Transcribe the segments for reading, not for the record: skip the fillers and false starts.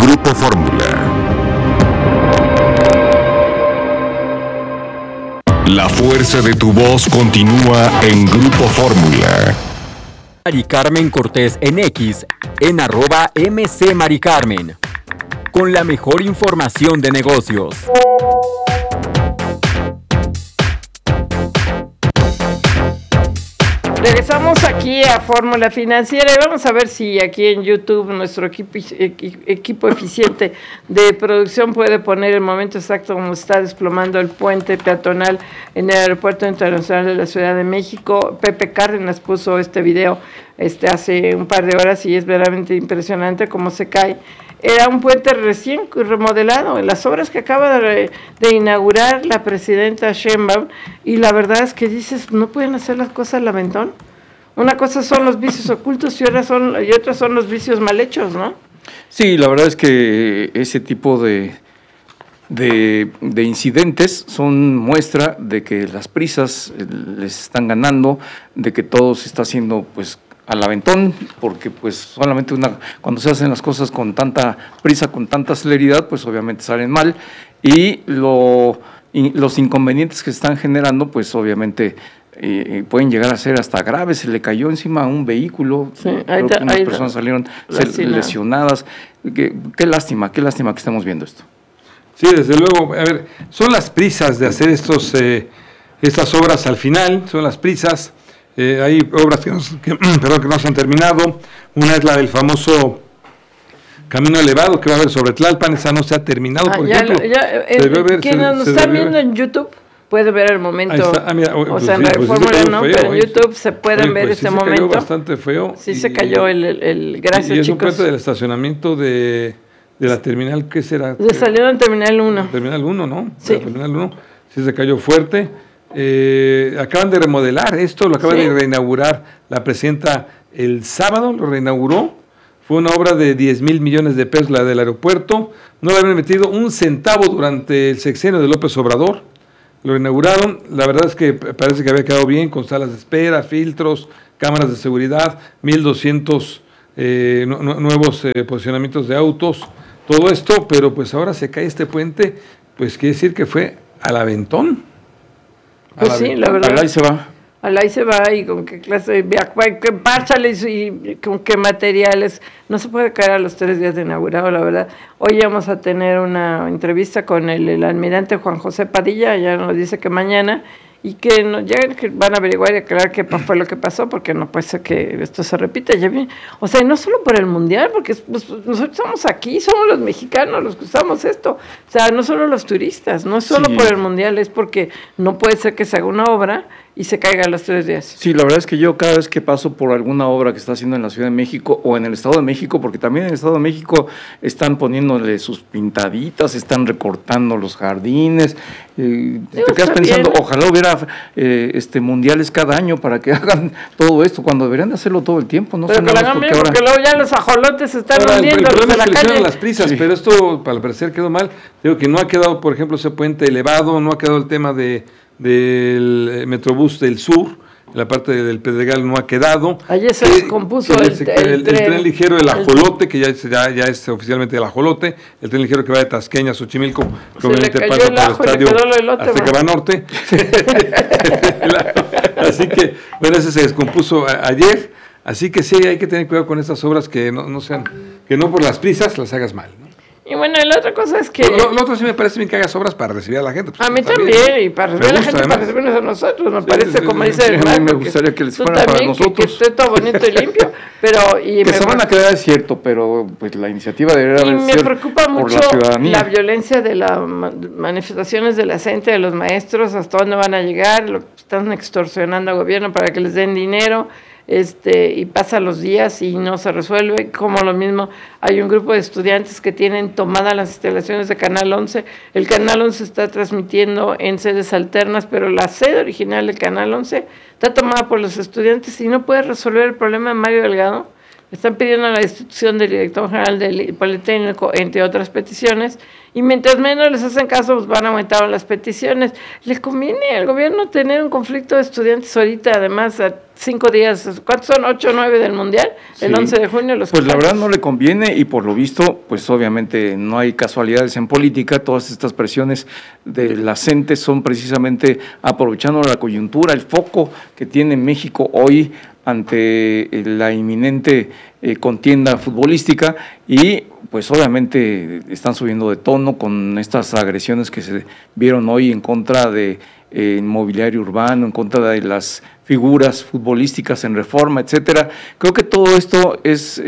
Grupo Fórmula. La fuerza de tu voz continúa en Grupo Fórmula. Mari Carmen Cortés en X, en @mcmaricarmen, con la mejor información de negocios. Regresamos aquí a Fórmula Financiera y vamos a ver si aquí en YouTube nuestro equipo eficiente de producción puede poner el momento exacto como está desplomando el puente peatonal en el Aeropuerto Internacional de la Ciudad de México. Pepe Cárdenas puso este video hace un par de horas y es verdaderamente impresionante cómo se cae. Era un puente recién remodelado, las obras que acaba de inaugurar la presidenta Sheinbaum, y la verdad es que dices, no pueden hacer las cosas al aventón. Una cosa son los vicios ocultos y otras son los vicios mal hechos, ¿no? Sí, la verdad es que ese tipo de incidentes son muestra de que las prisas les están ganando, de que todo se está haciendo pues al aventón, porque pues solamente cuando se hacen las cosas con tanta prisa, con tanta celeridad, pues obviamente salen mal, y los inconvenientes que se están generando, pues obviamente pueden llegar a ser hasta graves. Se le cayó encima a un vehículo, sí, creo que unas personas salieron lesionadas. Qué lástima que estamos viendo esto. Sí, desde luego. A ver, son las prisas de hacer estas obras al final, son las prisas. Hay obras que no se han terminado. Una es la del famoso camino elevado que va a haber sobre Tlalpan. Esa no se ha terminado, por ejemplo. Quienes nos están viendo en YouTube puede ver el momento. Mira, en la Fórmula no, pero en YouTube se pueden ver este momento. Se cayó bastante feo. Sí, se cayó el gracias, y es chicos. un puente del estacionamiento de la terminal, ¿qué será? De salida en Terminal 1. Terminal 1, ¿no? Sí. Terminal 1, sí se cayó fuerte. Acaban de remodelar esto, lo acaba de reinaugurar la presidenta el sábado, lo reinauguró. Fue una obra de 10,000 millones de pesos la del aeropuerto. No le habían metido un centavo durante el sexenio de López Obrador. Lo inauguraron, la verdad es que parece que había quedado bien, con salas de espera, filtros, cámaras de seguridad, 1,200 nuevos posicionamientos de autos, todo esto, pero pues ahora se cae este puente, pues quiere decir que fue al aventón. Pues sí, la verdad. Ahí se va. Y con qué clase de qué párchales y con qué materiales. No se puede caer a los 3 días de inaugurado, la verdad. Hoy vamos a tener una entrevista con el almirante Juan José Padilla, ya nos dice que mañana, y que van a averiguar y aclarar qué fue lo que pasó, porque no puede ser que esto se repita. Ya bien. O sea, y no solo por el Mundial, porque nosotros estamos aquí, somos los mexicanos los que usamos esto. O sea, no solo los turistas, no es solo por el Mundial, es porque no puede ser que se haga una obra y se caiga a los 3 días. Sí, la verdad es que yo cada vez que paso por alguna obra que está haciendo en la Ciudad de México o en el Estado de México, porque también en el Estado de México están poniéndole sus pintaditas, están recortando los jardines, te quedas pensando, ojalá hubiera mundiales cada año para que hagan todo esto, cuando deberían de hacerlo todo el tiempo. Pero que lo hagan bien, porque luego ya los ajolotes se están hundiendo. El problema es que le hicieron las prisas, pero esto, para parecer, quedó mal. Digo que no ha quedado, por ejemplo, ese puente elevado, no ha quedado el tema del Metrobús del Sur, la parte del Pedregal no ha quedado. Ayer se descompuso el tren ligero, el ajolote, que ya es oficialmente el ajolote, el tren ligero que va de Tasqueña a Xochimilco, que obviamente pasa por el estadio hasta que va norte. Así que, bueno, ese se descompuso ayer, así que sí, hay que tener cuidado con estas obras que no por las prisas las hagas mal, ¿no? Y bueno, la otra cosa es que... Lo otro sí me parece bien que hagas obras para recibir a la gente. Pues a mí también, y para recibir a la gente, además, para recibirnos a nosotros, me parece, como dice el a mí me gustaría que les fuera para nosotros. Que esté todo bonito y limpio, pero... que se van a quedar, es cierto, pero pues la iniciativa debería ser por la ciudadanía. Y me preocupa mucho la violencia de las manifestaciones de la gente, de los maestros, hasta dónde van a llegar, están extorsionando al gobierno para que les den dinero, y pasan los días y no se resuelve. Como lo mismo, hay un grupo de estudiantes que tienen tomadas las instalaciones de Canal 11. El Canal 11 está transmitiendo en sedes alternas, pero la sede original del Canal 11 está tomada por los estudiantes y no puede resolver el problema de Mario Delgado. están pidiendo la destitución del director general del Politécnico, entre otras peticiones, y mientras menos les hacen caso, pues van aumentando las peticiones. Les conviene al gobierno tener un conflicto de estudiantes ahorita, además, a 5 días, ¿cuántos son? 8 o 9 del Mundial, el 11 de junio. Pues la verdad no le conviene, y por lo visto, pues obviamente no hay casualidades en política. Todas estas presiones de la CENTE son precisamente aprovechando la coyuntura, el foco que tiene México hoy ante la inminente contienda futbolística, y pues obviamente están subiendo de tono con estas agresiones que se vieron hoy en contra de inmobiliario urbano, en contra de las figuras futbolísticas en Reforma, etcétera. Creo que todo esto es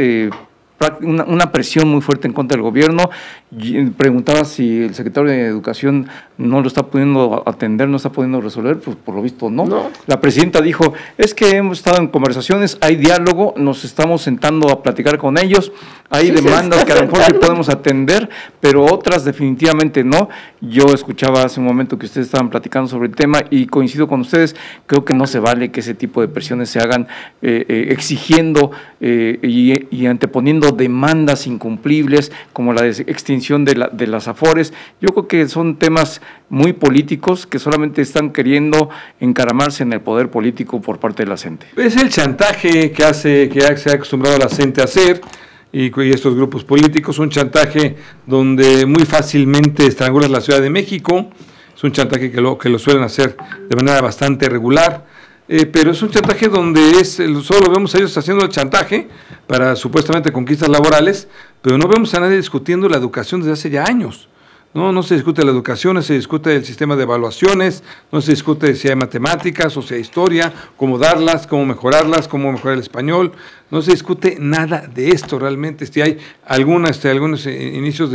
una presión muy fuerte en contra del gobierno. Preguntaba si el secretario de Educación no lo está pudiendo atender, no está pudiendo resolver, pues por lo visto no. La presidenta dijo, es que hemos estado en conversaciones, hay diálogo, nos estamos sentando a platicar con ellos, hay demandas que a lo mejor sí podemos atender, pero otras definitivamente no. Yo escuchaba hace un momento que ustedes estaban platicando sobre el tema y coincido con ustedes, creo que no se vale que ese tipo de presiones se hagan exigiendo y anteponiendo demandas incumplibles como la extinción de las Afores. Yo creo que son temas muy políticos que solamente están queriendo encaramarse en el poder político por parte de la CENTE. Es el chantaje que se ha acostumbrado la CENTE a hacer y estos grupos políticos, un chantaje donde muy fácilmente estrangulas la Ciudad de México, es un chantaje que lo suelen hacer de manera bastante regular. Pero es un chantaje donde solo vemos a ellos haciendo el chantaje para supuestamente conquistas laborales, pero no vemos a nadie discutiendo la educación desde hace ya años. No se discute la educación, no se discute el sistema de evaluaciones, no se discute si hay matemáticas o si hay historia, cómo darlas, cómo mejorarlas, cómo mejorar el español. No se discute nada de esto realmente. Si hay algunos inicios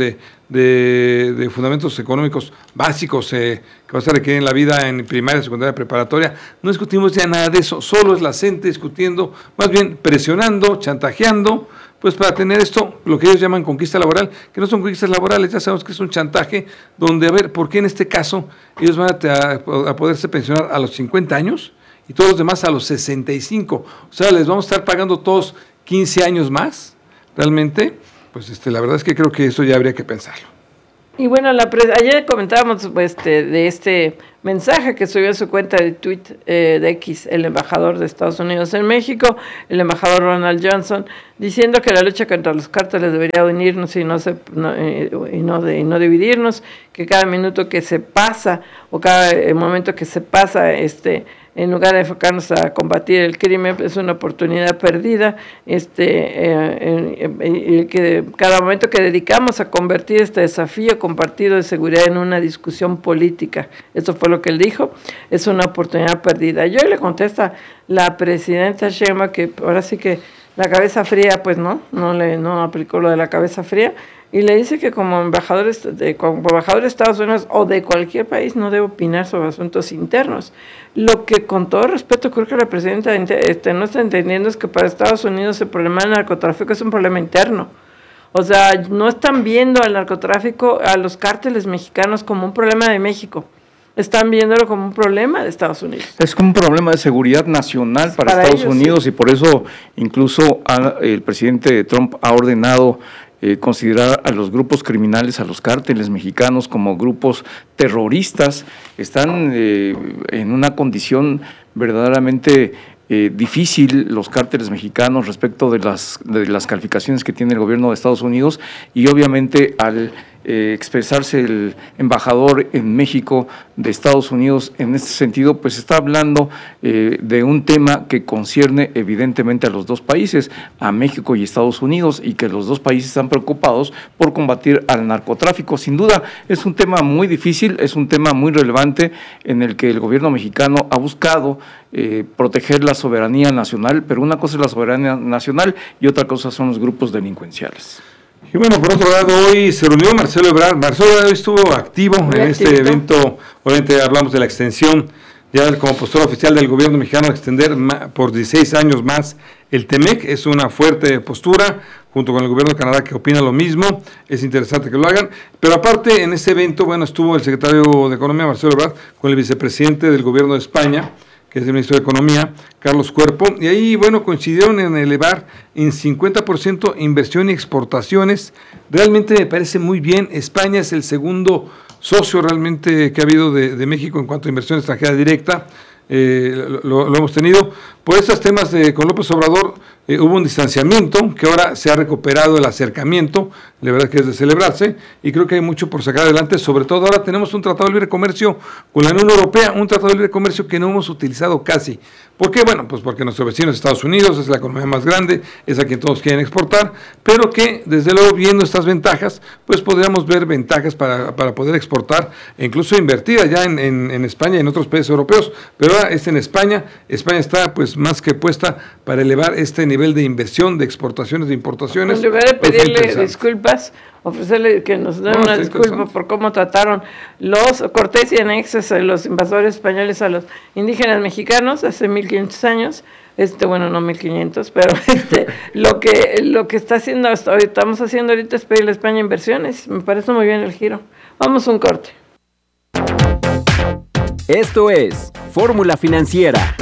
de fundamentos económicos básicos que vas a requerir en la vida en primaria, secundaria, preparatoria, no discutimos ya nada de eso. Solo es la CENTE discutiendo, más bien presionando, chantajeando, pues para tener esto, lo que ellos llaman conquista laboral, que no son conquistas laborales, ya sabemos que es un chantaje donde, a ver, ¿por qué en este caso ellos van a poderse pensionar a los 50 años y todos los demás a los 65? O sea, les vamos a estar pagando todos 15 años más, realmente. Pues la verdad es que creo que eso ya habría que pensarlo. Y bueno, ayer comentábamos de este mensaje que subió a su cuenta de Twitter de X el embajador de Estados Unidos en México, el embajador Ronald Johnson, diciendo que la lucha contra los cárteles debería unirnos y no dividirnos, que cada minuto que se pasa o cada momento que se pasa en lugar de enfocarnos a combatir el crimen, es una oportunidad perdida, que cada momento que dedicamos a convertir este desafío compartido de seguridad en una discusión política, eso fue lo que él dijo, es una oportunidad perdida. Yo le contesta la presidenta Sheinbaum que ahora sí que la cabeza fría, pues no aplicó lo de la cabeza fría, y le dice que como embajador de Estados Unidos o de cualquier país no debe opinar sobre asuntos internos. Lo que con todo respeto creo que la presidenta no está entendiendo es que para Estados Unidos el problema del narcotráfico es un problema interno. O sea, no están viendo al narcotráfico, a los cárteles mexicanos como un problema de México. Están viéndolo como un problema de Estados Unidos. Es como un problema de seguridad nacional para Estados Unidos, sí. Y por eso incluso el presidente Trump ha ordenado considerar a los grupos criminales, a los cárteles mexicanos como grupos terroristas. Están en una condición verdaderamente difícil los cárteles mexicanos respecto de las calificaciones que tiene el gobierno de Estados Unidos, y obviamente al expresarse el embajador en México de Estados Unidos en este sentido, pues está hablando de un tema que concierne evidentemente a los dos países, a México y Estados Unidos, y que los dos países están preocupados por combatir al narcotráfico. Sin duda es un tema muy difícil, es un tema muy relevante en el que el gobierno mexicano ha buscado proteger la soberanía nacional, pero una cosa es la soberanía nacional y otra cosa son los grupos delincuenciales. Y bueno, por otro lado, hoy se reunió Marcelo Ebrard. Marcelo Ebrard estuvo activo en este evento. Obviamente hablamos de la extensión, ya como postura oficial del gobierno mexicano, extender por 16 años más el TEMEC. Es una fuerte postura, junto con el gobierno de Canadá, que opina lo mismo. Es interesante que lo hagan. Pero aparte, en ese evento, bueno, estuvo el secretario de Economía, Marcelo Ebrard, con el vicepresidente del gobierno de España, que es el ministro de Economía, Carlos Cuerpo, y ahí, bueno, coincidieron en elevar en 50% inversión y exportaciones. Realmente me parece muy bien. España es el segundo socio realmente que ha habido de México en cuanto a inversión extranjera directa. Lo hemos tenido. Por estos temas con López Obrador hubo un distanciamiento, que ahora se ha recuperado el acercamiento, la verdad que es de celebrarse, y creo que hay mucho por sacar adelante. Sobre todo ahora tenemos un tratado de libre comercio con la Unión Europea, un tratado de libre comercio que no hemos utilizado casi. ¿Por qué? Bueno, pues porque nuestro vecino es Estados Unidos, es la economía más grande, es a quien todos quieren exportar, pero que desde luego, viendo estas ventajas, pues podríamos ver ventajas para poder exportar e incluso invertir allá en España y en otros países europeos, pero ahora es en España. España está pues más que puesta para elevar este nivel de inversión, de exportaciones, de importaciones. En lugar de pedirle disculpas, ofrecerle que nos den una disculpa por cómo trataron los Cortés y Annexes, los invasores españoles a los indígenas mexicanos hace 1500 años. Bueno, no 1500, pero lo que estamos haciendo ahorita es pedirle a España inversiones. Me parece muy bien el giro. Vamos a un corte. Esto es Fórmula Financiera.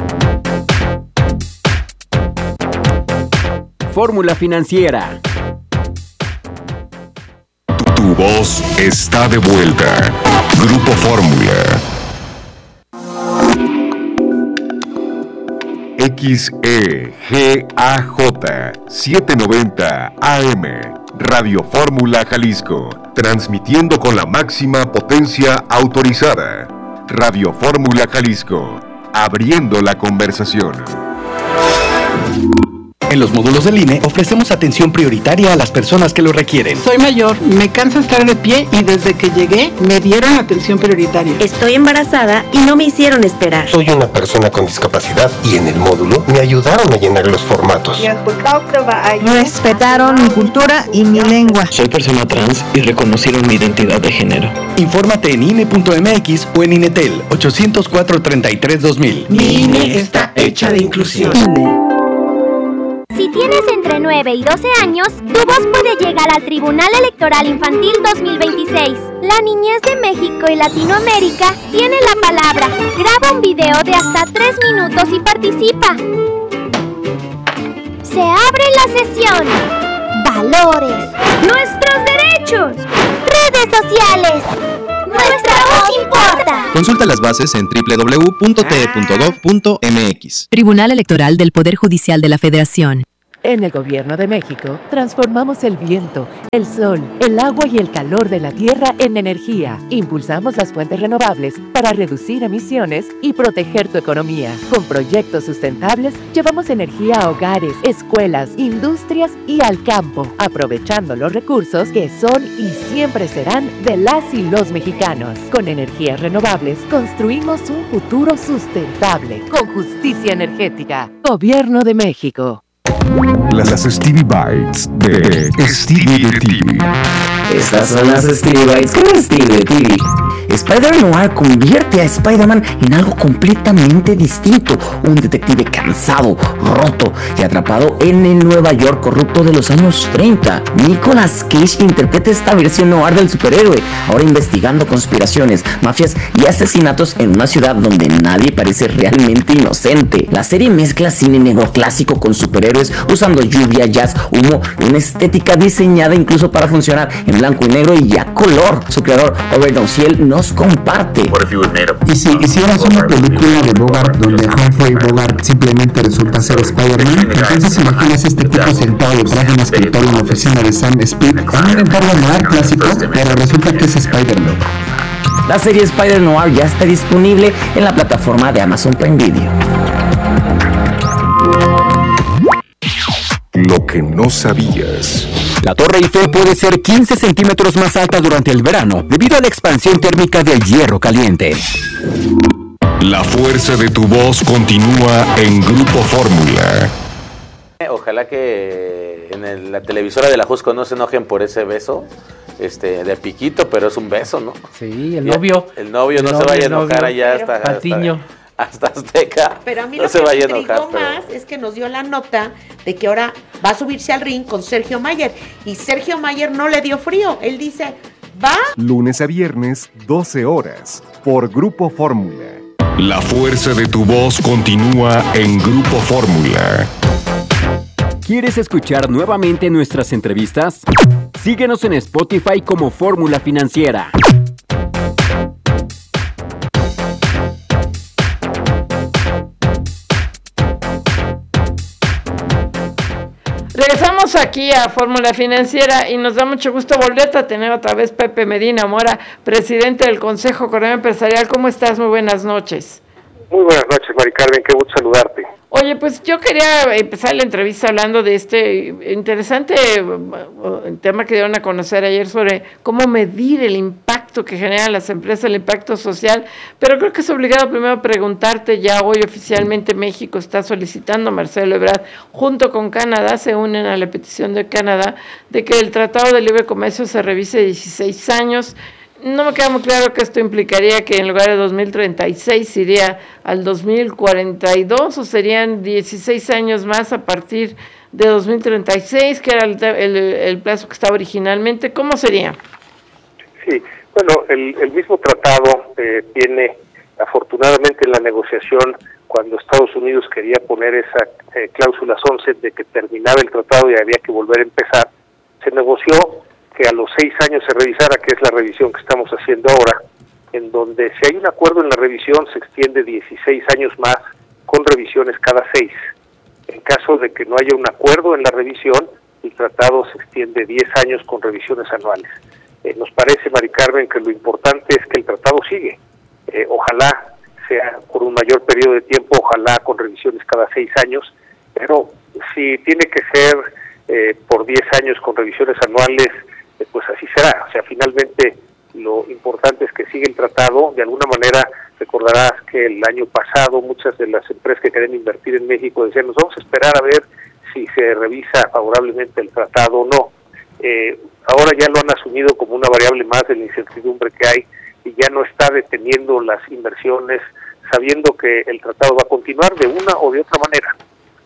Fórmula Financiera. Tu voz está de vuelta. Grupo Fórmula. XEGAJ 790 AM. Radio Fórmula Jalisco. Transmitiendo con la máxima potencia autorizada. Radio Fórmula Jalisco. Abriendo la conversación. En los módulos del INE ofrecemos atención prioritaria a las personas que lo requieren. Soy mayor, me cansa estar de pie y desde que llegué me dieron atención prioritaria. Estoy embarazada y no me hicieron esperar. Soy una persona con discapacidad y en el módulo me ayudaron a llenar los formatos. Respetaron mi cultura y mi lengua. Soy persona trans y reconocieron mi identidad de género. Infórmate en INE.mx o en INETEL 804-33-2000. Mi INE está hecha de inclusión. Si tienes entre 9 y 12 años, tu voz puede llegar al Tribunal Electoral Infantil 2026. La niñez de México y Latinoamérica tiene la palabra. Graba un video de hasta 3 minutos y participa. Se abre la sesión. Valores. Nuestros derechos. Redes sociales. Nuestra voz importa. Consulta las bases en www.te.gov.mx. Tribunal Electoral del Poder Judicial de la Federación. En el Gobierno de México, transformamos el viento, el sol, el agua y el calor de la tierra en energía. Impulsamos las fuentes renovables para reducir emisiones y proteger tu economía. Con proyectos sustentables, llevamos energía a hogares, escuelas, industrias y al campo, aprovechando los recursos que son y siempre serán de las y los mexicanos. Con energías renovables, construimos un futuro sustentable, con justicia energética. Gobierno de México. Las Stevie Bites de Stevie de TV. Estas son las Stevie Bites con Stevie de TV. Spider-Noir convierte a Spider-Man en algo completamente distinto. Un detective cansado, roto y atrapado en el Nueva York corrupto de los años 30. Nicolas Cage interpreta esta versión noir del superhéroe, ahora investigando conspiraciones, mafias y asesinatos en una ciudad donde nadie parece realmente inocente. La serie mezcla cine negro clásico con superhéroes, usando lluvia, jazz, humo y una estética diseñada incluso para funcionar en blanco y negro y a color. Su creador, Robert Downhill, nos comparte. Y si hicieras una película de Bogart donde Humphrey Bogart simplemente resulta ser Spider-Man, entonces imaginas este tipo sentado detrás de un escritorio en la oficina de Sam Speed con un entorno noir clásico, pero resulta que es Spider-Man. La serie Spider-Noir ya está disponible en la plataforma de Amazon Prime Video. Lo que no sabías. La Torre Eiffel puede ser 15 centímetros más alta durante el verano debido a la expansión térmica del hierro caliente. La fuerza de tu voz continúa en Grupo Fórmula. Ojalá que en la televisora de la Jusco no se enojen por ese beso de piquito, pero es un beso, ¿no? Sí, el novio. El novio no se vaya a enojar allá hasta Azteca. Pero a mí no lo se que me vaya a intrigó enojar, más es que nos dio la nota de que ahora va a subirse al ring con Sergio Mayer. Y Sergio Mayer no le dio frío. Él dice, ¿va? Lunes a viernes, 12 horas, por Grupo Fórmula. La fuerza de tu voz continúa en Grupo Fórmula. ¿Quieres escuchar nuevamente nuestras entrevistas? Síguenos en Spotify como Fórmula Financiera. Regresamos aquí a Fórmula Financiera y nos da mucho gusto volverte a tener otra vez Pepe Medina Mora, presidente del Consejo Económico Empresarial. ¿Cómo estás? Muy buenas noches. Muy buenas noches, Mari Carmen, qué gusto saludarte. Oye, pues yo quería empezar la entrevista hablando de este interesante tema que dieron a conocer ayer sobre cómo medir el impacto que generan las empresas, el impacto social, pero creo que es obligado primero preguntarte, ya hoy oficialmente México está solicitando, Marcelo Ebrard, junto con Canadá, se unen a la petición de Canadá, de que el Tratado de Libre Comercio se revise 16 años. No me queda muy claro que esto implicaría que en lugar de 2036 iría al 2042 o serían 16 años más a partir de 2036, que era el plazo que estaba originalmente. ¿Cómo sería? Sí, bueno, el mismo tratado tiene, afortunadamente en la negociación, cuando Estados Unidos quería poner esa cláusula sunset de que terminaba el tratado y había que volver a empezar, se negoció que a los 6 años se revisara, que es la revisión que estamos haciendo ahora, en donde si hay un acuerdo en la revisión se extiende 16 años más con revisiones cada 6. En caso de que no haya un acuerdo en la revisión, el tratado se extiende 10 años con revisiones anuales. Nos parece, Mari Carmen, que lo importante es que el tratado sigue. Ojalá sea por un mayor periodo de tiempo, ojalá con revisiones cada 6 años, pero si tiene que ser por 10 años con revisiones anuales, pues así será. O sea, finalmente lo importante es que siga el tratado. De alguna manera recordarás que el año pasado muchas de las empresas que querían invertir en México decían, nos vamos a esperar a ver si se revisa favorablemente el tratado o no. Ahora ya lo han asumido como una variable más de la incertidumbre que hay y ya no está deteniendo las inversiones, sabiendo que el tratado va a continuar de una o de otra manera.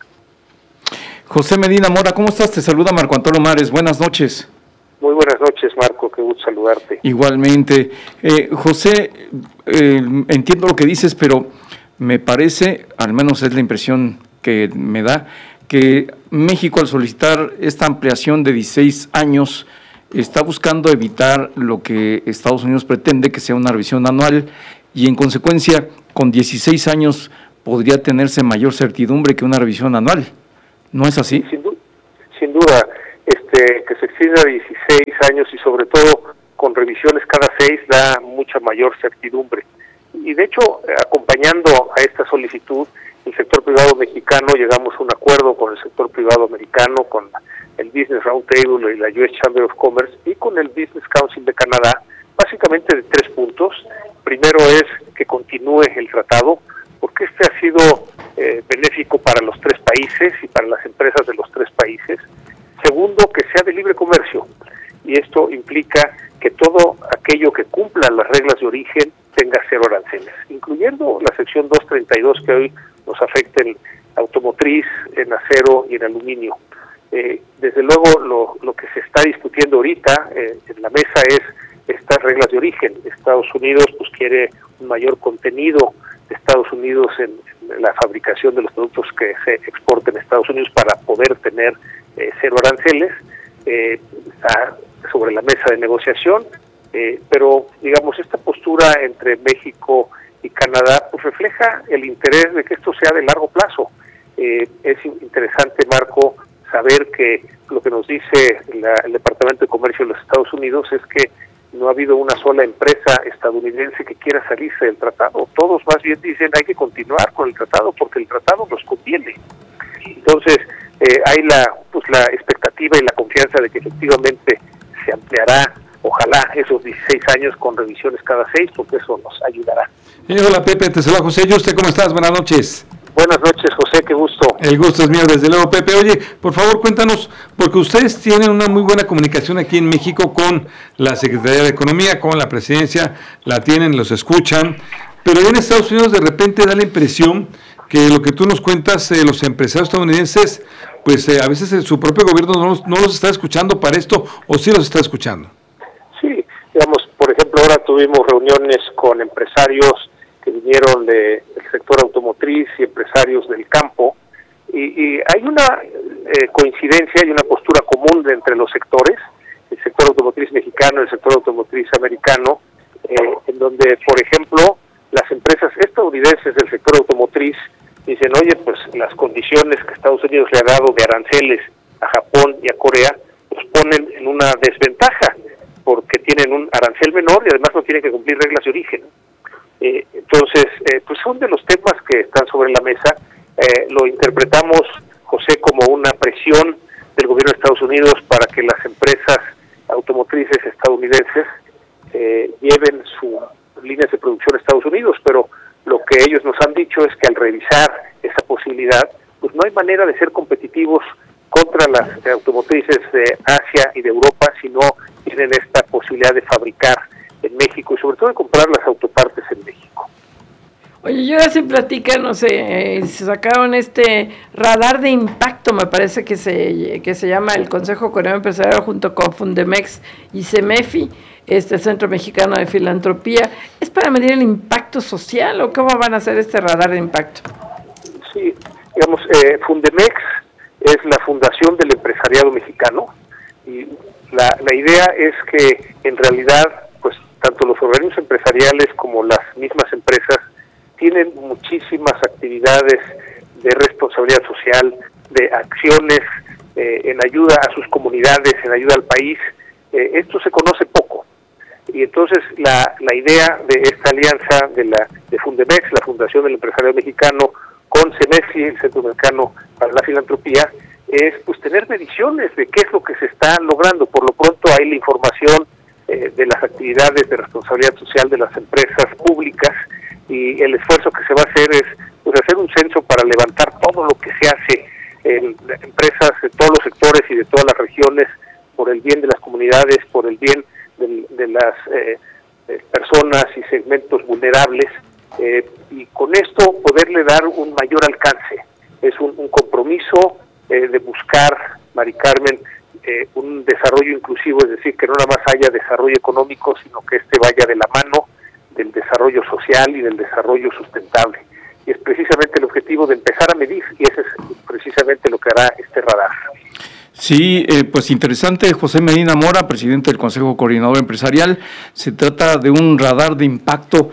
José Medina Mora, ¿cómo estás? Te saluda Marco Antonio Mares. Buenas noches. Muy buenas noches, Marco, qué gusto saludarte. Igualmente. José, entiendo lo que dices, pero me parece, al menos es la impresión que me da, que México al solicitar esta ampliación de 16 años está buscando evitar lo que Estados Unidos pretende, que sea una revisión anual, y en consecuencia, con 16 años podría tenerse mayor certidumbre que una revisión anual. ¿No es así? Sin duda, que se extienda 16 años y sobre todo con revisiones cada 6 da mucha mayor certidumbre. Y de hecho, acompañando a esta solicitud, el sector privado mexicano llegamos a un acuerdo con el sector privado americano, con el Business Roundtable y la US Chamber of Commerce y con el Business Council de Canadá, básicamente de 3 puntos. Primero es que continúe el tratado, porque este ha sido benéfico para los 3 países y para las empresas de los 3 países. Segundo, que sea de libre comercio, y esto implica que todo aquello que cumpla las reglas de origen tenga 0 aranceles, incluyendo la sección 232 que hoy nos afecta en automotriz, en acero y en aluminio. Desde luego lo que se está discutiendo ahorita en la mesa es estas reglas de origen. Estados Unidos pues quiere un mayor contenido de Estados Unidos en la fabricación de los productos que se exporten a Estados Unidos para poder tener 0 aranceles. Está sobre la mesa de negociación, pero digamos esta postura entre México y Canadá pues refleja el interés de que esto sea de largo plazo. Es interesante, Marco, saber que lo que nos dice el Departamento de Comercio de los Estados Unidos es que no ha habido una sola empresa estadounidense que quiera salirse del tratado. Todos más bien dicen hay que continuar con el tratado porque el tratado nos conviene. Entonces hay la expectativa y la confianza de que efectivamente se ampliará, ojalá, esos 16 años con revisiones cada 6, porque eso nos ayudará. Hola Pepe, te saluda José. ¿Y usted cómo estás? Buenas noches. Buenas noches, José, qué gusto. El gusto es mío, desde luego, Pepe. Oye, por favor, cuéntanos, porque ustedes tienen una muy buena comunicación aquí en México con la Secretaría de Economía, con la Presidencia, la tienen, los escuchan, pero en Estados Unidos de repente da la impresión que lo que tú nos cuentas, los empresarios estadounidenses, pues a veces su propio gobierno no los está escuchando para esto, o sí los está escuchando. Sí, digamos, por ejemplo, ahora tuvimos reuniones con empresarios que que vinieron del sector automotriz y empresarios del campo, y hay una coincidencia y una postura común entre los sectores, el sector automotriz mexicano y el sector automotriz americano, en donde, por ejemplo, las empresas estadounidenses del sector automotriz dicen, oye, pues las condiciones que Estados Unidos le ha dado de aranceles a Japón y a Corea, los ponen en una desventaja, porque tienen un arancel menor y además no tienen que cumplir reglas de origen. Entonces, pues son de los temas que están sobre la mesa. Lo interpretamos, José, como una presión del gobierno de Estados Unidos para que las empresas automotrices estadounidenses lleven sus líneas de producción a Estados Unidos, pero lo que ellos nos han dicho es que al revisar esa posibilidad, pues no hay manera de ser competitivos contra las automotrices de Asia y de Europa si no tienen esta posibilidad de fabricar en México y sobre todo de comprar las autopartes en México. Oye, yo ya se platica, no sé, se sacaron este radar de impacto, me parece que se llama el Consejo Coreano Empresarial junto con Fundemex y CEMEFI, Centro Mexicano de Filantropía. ¿Es para medir el impacto social o cómo van a hacer este radar de impacto? Sí, digamos, Fundemex es la fundación del empresariado mexicano y la idea es que en realidad, pues tanto los organismos empresariales como las mismas empresas tienen muchísimas actividades de responsabilidad social, de acciones en ayuda a sus comunidades, en ayuda al país. Esto se conoce poco. Y entonces la idea de esta alianza de Fundemex, la Fundación del Empresariado Mexicano, con CEMEFI, el Centro Mexicano para la Filantropía, es pues tener mediciones de qué es lo que se está logrando. Por lo pronto hay la información de las actividades de responsabilidad social de las empresas públicas, y el esfuerzo que se va a hacer es pues hacer un censo para levantar todo lo que se hace en empresas de todos los sectores y de todas las regiones por el bien de las comunidades, por el bien de las personas y segmentos vulnerables, y con esto poderle dar un mayor alcance. Es un compromiso de buscar, Mari Carmen, un desarrollo inclusivo, es decir, que no nada más haya desarrollo económico, sino que este vaya de la mano del desarrollo social y del desarrollo sustentable. Y es precisamente el objetivo de empezar a medir, y ese es precisamente lo que hará este radar. Sí, pues interesante. José Medina Mora, presidente del Consejo Coordinador Empresarial. Se trata de un radar de impacto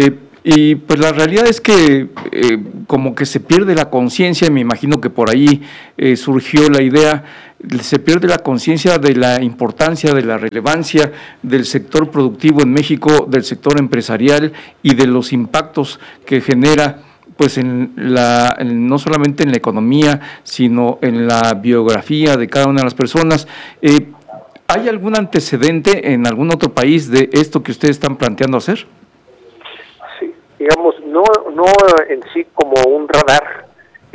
y pues la realidad es que como que se pierde la conciencia, me imagino que por ahí surgió la idea, se pierde la conciencia de la importancia, de la relevancia del sector productivo en México, del sector empresarial y de los impactos que genera pues no solamente en la economía, sino en la biografía de cada una de las personas. ¿Hay algún antecedente en algún otro país de esto que ustedes están planteando hacer? Sí, digamos, no en sí como un radar,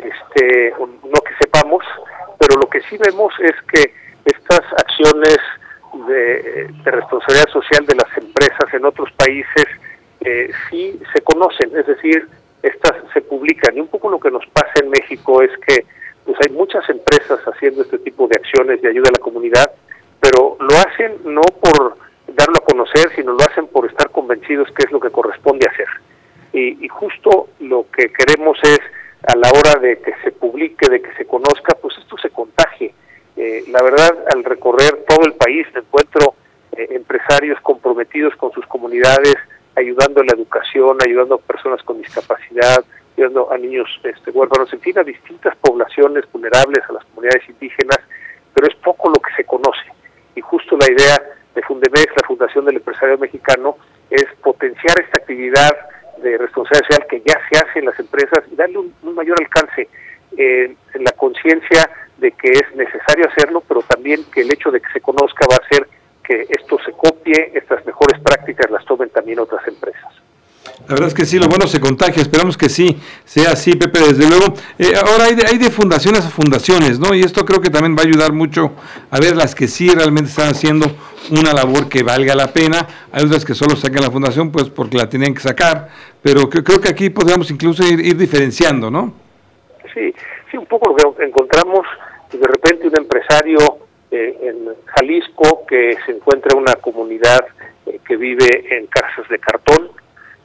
no que sepamos, pero lo que sí vemos es que estas acciones de responsabilidad social de las empresas en otros países sí se conocen, es decir, estas se publican, y un poco lo que nos pasa en México es que pues hay muchas empresas haciendo este tipo de acciones de ayuda a la comunidad, pero lo hacen no por darlo a conocer, sino lo hacen por estar convencidos que es lo que corresponde hacer. Y justo lo que queremos es, a la hora de que se publique, de que se conozca, pues esto se contagie. La verdad, al recorrer todo el país me encuentro empresarios comprometidos con sus comunidades, ayudando a la educación, ayudando a personas con discapacidad, ayudando a niños huérfanos, en fin, a distintas poblaciones vulnerables, a las comunidades indígenas, pero es poco lo que se conoce. Y justo la idea de Fundemex, la Fundación del Empresariado Mexicano, es potenciar esta actividad de responsabilidad social que ya se hace en las empresas y darle un mayor alcance en la conciencia de que es necesario hacerlo, pero también que el hecho de que se conozca va a hacer que esto se copie, estas mejores prácticas las tomen también otras empresas. La verdad es que sí, lo bueno se contagia, esperamos que sí, sea así, Pepe, desde luego. Ahora hay de fundaciones a fundaciones, ¿no? Y esto creo que también va a ayudar mucho a ver las que sí realmente están haciendo una labor que valga la pena. Hay otras que solo sacan la fundación pues porque la tenían que sacar, pero creo que aquí podríamos incluso ir diferenciando, ¿no? Sí, un poco lo que encontramos, de repente un empresario en Jalisco que se encuentra una comunidad que vive en casas de cartón,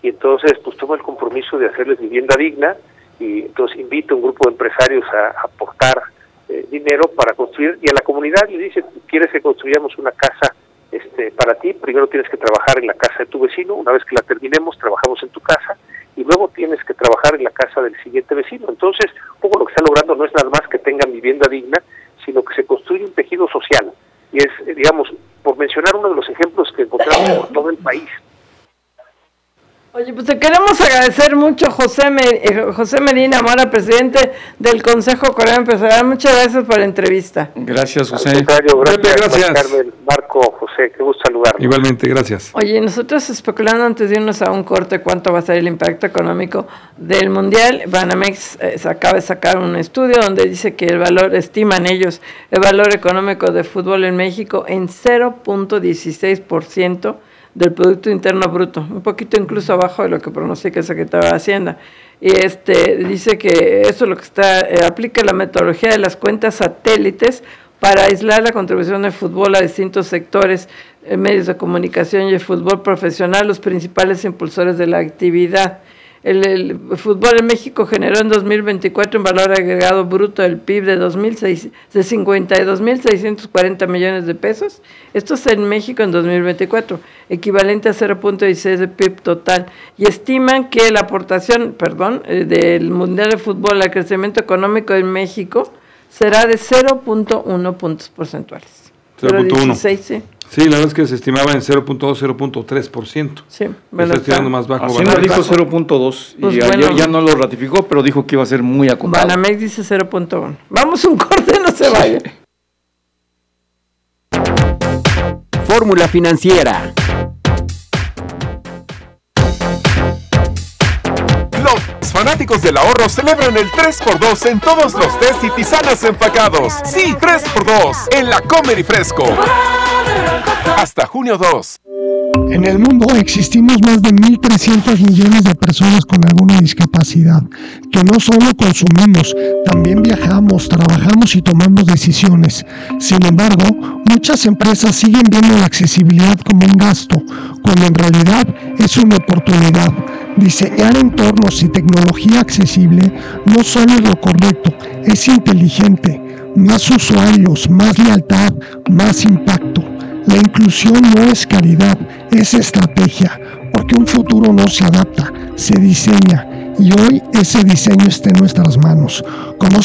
y entonces pues toma el compromiso de hacerles vivienda digna, y entonces invita a un grupo de empresarios a aportar dinero para construir, y a la comunidad le dice: ¿quieres que construyamos una casa para ti? Primero tienes que trabajar en la casa de tu vecino, una vez que la terminemos trabajamos en tu casa, y luego tienes que trabajar en la casa del siguiente vecino. Entonces, un poco lo que está logrando no es nada más que tengan vivienda digna, sino que se construye un tejido social, y es, digamos, por mencionar uno de los ejemplos que encontramos por todo el país. Oye, pues te queremos agradecer mucho, José Medina Mora, presidente del Consejo Coreano Empresarial. Muchas gracias por la entrevista. Gracias, José. Gracias. Carmen, Marco, José, qué gusto saludarlos. Igualmente, gracias. Oye, nosotros especulando antes de irnos a un corte cuánto va a ser el impacto económico del Mundial, Banamex acaba de sacar un estudio donde dice que estiman ellos el valor económico de fútbol en México en 0.16% del Producto Interno Bruto, un poquito incluso abajo de lo que pronostica el secretario de Hacienda. Y dice que eso es lo que aplica la metodología de las cuentas satélites para aislar la contribución del fútbol a distintos sectores, medios de comunicación y el fútbol profesional, los principales impulsores de la actividad. El fútbol en México generó en 2024 un valor agregado bruto del PIB de 52.640 millones de pesos. Esto es en México en 2024, equivalente a 0.16 de PIB total. Y estiman que la aportación, del Mundial de Fútbol al crecimiento económico en México será de 0.1 puntos porcentuales. 0.1. Sí. Sí, la verdad es que se estimaba en 0.2, 0.3%. Sí, está estirando más bajo. Hacienda dijo 0.2 y ayer ya no lo ratificó, pero dijo que iba a ser muy acotado. Banamex dice 0.1. Vamos a un corte, no se vaya. Fórmula Financiera. Los fanáticos del ahorro celebran el 3x2 en todos los tés y tisanas empacados. Sí, 3x2 en la Comer y Fresco. Hasta junio 2. En el mundo existimos más de 1.300 millones de personas con alguna discapacidad, que no solo consumimos, también viajamos, trabajamos y tomamos decisiones. Sin embargo, muchas empresas siguen viendo la accesibilidad como un gasto, cuando en realidad es una oportunidad. Diseñar entornos y tecnología accesible no solo es lo correcto, es inteligente. Más usuarios, más lealtad, más impacto. La inclusión no es calidad, es estrategia, porque un futuro no se adapta, se diseña, y hoy ese diseño está en nuestras manos. Conoce